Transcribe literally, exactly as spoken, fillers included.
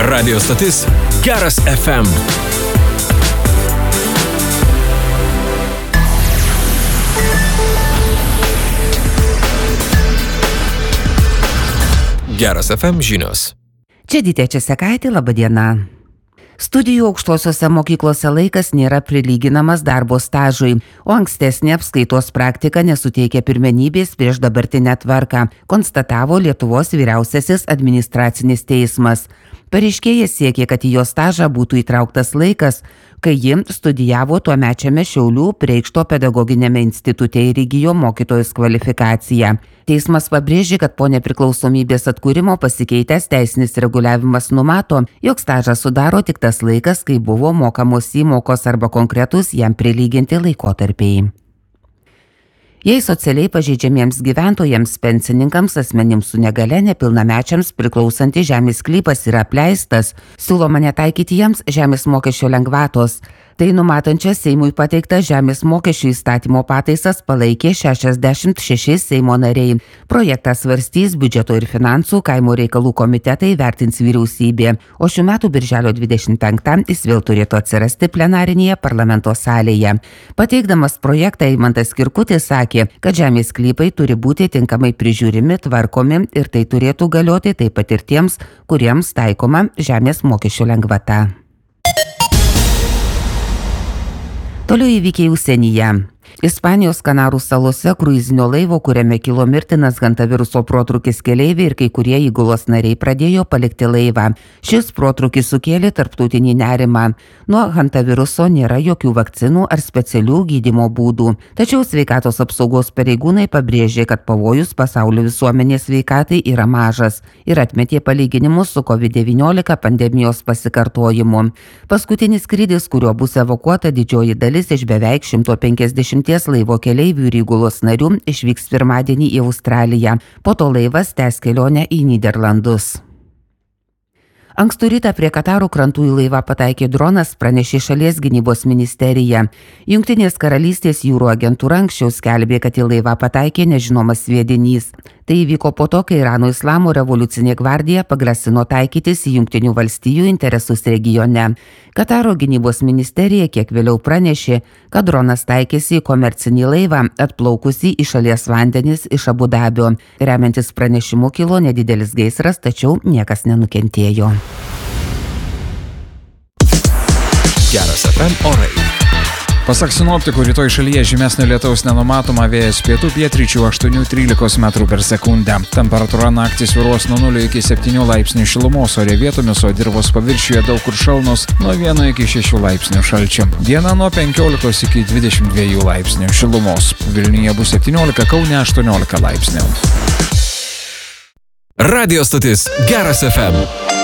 Radio stotis Geras F M. Geras F M žinios. Čia Dytė Česekaitė, laba diena. Studijų aukštosiuose mokyklose laikas nėra prilyginamas darbo stažui, o ankstesnė apskaitos praktika nesuteikia pirmenybės prieš dabartinę tvarką, konstatavo Lietuvos vyriausiasis administracinis teismas. Pareiškėjas siekė, kad į jo stažą būtų įtrauktas laikas, kai ji studijavo tuomečiame Šiaulių Preikšto pedagoginėme institute ir įgijo mokytojos kvalifikaciją. Teismas pabrėžė, kad po nepriklausomybės atkūrimo pasikeitęs teisinis reguliavimas numato, jog stažą sudaro tik tas laikas, kai buvo mokamos įmokos arba konkretus jam prilyginti laikotarpiai. Jei socialiai pažeidžiamiems gyventojams, pensininkams, asmenims su negale, nepilnamečiams priklausantis žemės sklypas yra apleistas, siūloma netaikyti jiems žemės mokesčio lengvatos. Tai numatančias Seimui pateiktas žemės mokesčių įstatymo pataisas palaikė šešiasdešimt šeši Seimo nariai. Projektą svarstys biudžeto ir finansų kaimo reikalų komitetai, vertins vyriausybė, o šių metų birželio dvidešimt penktą jis vėl turėtų atsirasti plenarinėje parlamento salėje. Pateikdamas projektą Eimantas Kirkutis sakė, kad žemės sklypai turi būti tinkamai prižiūrimi, tvarkomi ir tai turėtų galioti taip pat ir tiems, kuriems taikoma žemės mokesčio lengvata. Toliau įvykiai užsienyje. Ispanijos Kanarų salose kruizinio laivo, kuriame kilo mirtinas hantaviruso protrūkis, keleiviai ir kai kurie įgulos nariai pradėjo palikti laivą. Šis protrūkis sukėlė tarptautinį nerimą. Nuo hantaviruso nėra jokių vakcinų ar specialių gydymo būdų. Tačiau sveikatos apsaugos pareigūnai pabrėžė, kad pavojus pasaulio visuomenės sveikatai yra mažas ir atmetė palyginimus su covid devyniolika pandemijos pasikartojimu. Paskutinis skrydis, kuriuo bus evakuota didžioji dalis iš beveik šimto penkiasdešimt laivo keleivių ir įgulos narių, išvyks pirmadienį į Australiją. Po to laivas tęs kelionę į Nyderlandus. Ankstų rytą prie Kataro krantų į laivą pataikė dronas, pranešė šalies gynybos ministerija. Jungtinės karalystės jūrų agentūra anksčiau skelbė, kad į laivą pataikė nežinomas sviedinys. Tai įvyko po to, kai Irano Islamo revoliucinė gvardija pagrasino taikytis į Jungtinių valstijų interesus regione. Kataro gynybos ministerija kiek vėliau pranešė, kad dronas taikėsi į komercinį laivą, atplaukusį į šalies vandenis iš Abu Dabio. Remiantis pranešimu kilo nedidelis gaisras, tačiau niekas nenukentėjo. Geras F M orai. Pasak sinoptikų, rytoj šalyje žymesnio lietaus nenumatoma, vėjas pietų pietryčių aštuoni trylika metrų per sekundę. Temperatūra naktį svyruos nuo nulio iki septynių laipsnių šilumos, ore vietomis, o dirvos paviršiuje daug kur šalnos nuo vieno iki šešių laipsnių šalčio. Diena nuo penkiolikos iki dvidešimt dviejų laipsnių šilumos. Vilniuje bus septyniolika, Kaune aštuoniolika laipsnių. Radio stotis Geras F M.